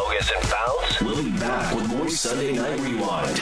Bogus and Bounce. We'll be back with more Sunday Night Rewind.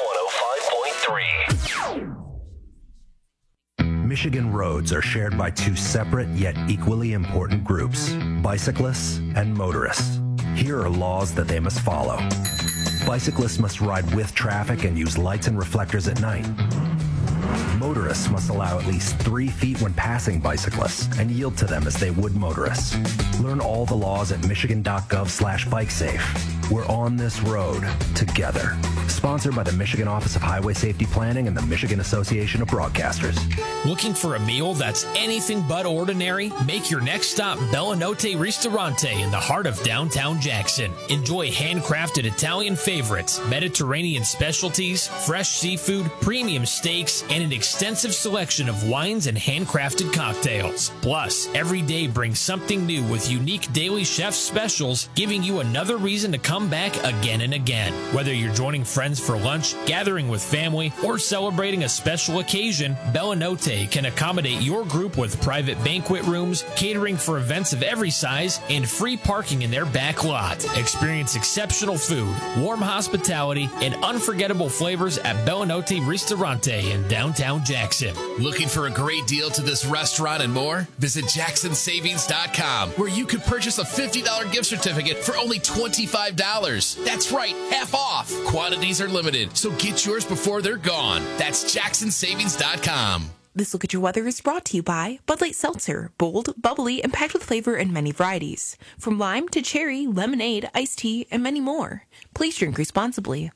K105.3. Michigan roads are shared by two separate yet equally important groups, bicyclists and motorists. Here are laws that they must follow. Bicyclists must ride with traffic and use lights and reflectors at night. Motorists must allow at least 3 feet when passing bicyclists and yield to them as they would motorists. Learn all the laws at michigan.gov/bikesafe. We're on this road together. Sponsored by the Michigan Office of Highway Safety Planning and the Michigan Association of Broadcasters. Looking for a meal that's anything but ordinary? Make your next stop Bellanotte Ristorante in the heart of downtown Jackson. Enjoy handcrafted Italian favorites, Mediterranean specialties, fresh seafood, premium steaks, and an extensive selection of wines and handcrafted cocktails. Plus, every day brings something new with unique daily chef specials, giving you another reason to come back again and again. Whether you're joining friends for lunch, gathering with family, or celebrating a special occasion, Bellanotte can accommodate your group with private banquet rooms, catering for events of every size, and free parking in their back lot. Experience exceptional food, warm hospitality, and unforgettable flavors at Bellanotte Ristorante in downtown Jackson. Looking for a great deal to this restaurant and more? Visit JacksonSavings.com, where you could purchase a $50 gift certificate for only $25. That's right, half off. Quantities are limited, so get yours before they're gone. That's JacksonSavings.com. This Look at Your Weather is brought to you by Bud Light Seltzer. Bold, bubbly, and packed with flavor in many varieties. From lime to cherry, lemonade, iced tea, and many more. Please drink responsibly.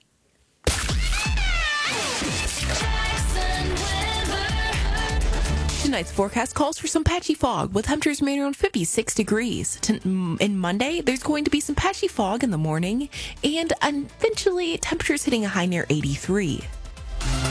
Tonight's forecast calls for some patchy fog with temperatures remaining around 56 degrees. In Monday, there's going to be some patchy fog in the morning and eventually temperatures hitting a high near 83.